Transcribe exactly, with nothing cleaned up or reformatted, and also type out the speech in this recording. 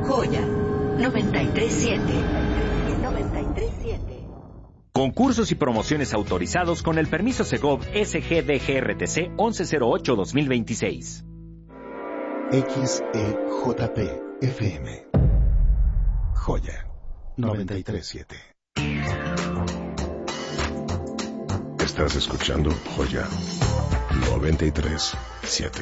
Joya noventa y tres siete. noventa y tres siete. Concursos y promociones autorizados con el permiso Segov S G D G R T C once cero ocho dos mil veintiséis. X E J P F M. Joya noventa y tres siete. Estás escuchando Joya noventa y tres siete.